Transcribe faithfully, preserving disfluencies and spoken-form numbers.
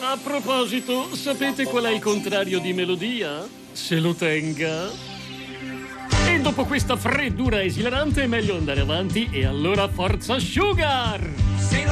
A proposito, sapete qual è il contrario di melodia? Se lo tenga. E dopo questa freddura esilarante è meglio andare avanti e allora forza Sugar!